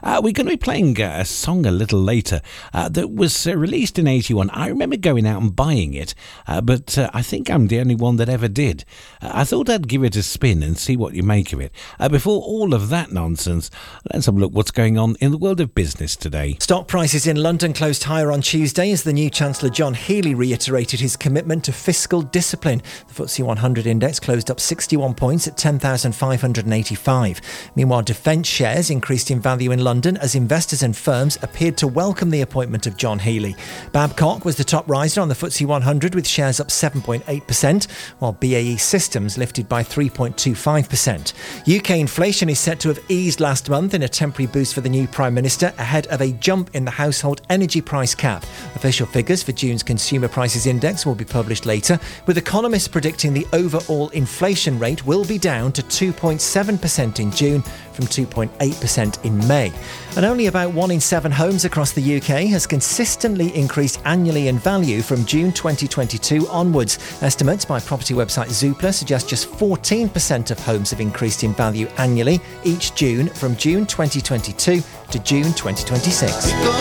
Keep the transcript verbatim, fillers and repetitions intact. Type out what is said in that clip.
Uh, we're going to be playing uh, a song a little later uh, that was uh, released in eighty-one. I remember going out and buying it, uh, but uh, I think I'm the only one that ever did. Uh, I thought I'd give it a spin and see what you make of it. Uh, before all of that nonsense, let's have a look what's going on in the world of business today. Stock prices in London closed higher on Tuesday as the new Chancellor John Healey reiterated his commitment to fiscal discipline. The F T S E one hundred index closed up sixty-one points at ten thousand five hundred eighty-five. Meanwhile, defence shares increased in value in London as investors and firms appeared to welcome the appointment of John Healey. Babcock was the top riser on the F T S E one hundred with shares up seven point eight percent, while B A E Systems lifted by three point two five percent. U K inflation is set to have eased last month in a temporary boost for the new Prime Minister ahead of a jump in the household energy price cap. Official figures for June's Consumer Prices Index will be published later, with economists predicting the overall inflation rate will be down to two point seven percent in June from two point eight percent in May. And only about one in seven homes across the U K has consistently increased annually in value from June twenty twenty-two onwards. Estimates by property website Zoopla suggest just fourteen percent of homes have increased in value annually each June from June twenty twenty-two to June twenty twenty-six.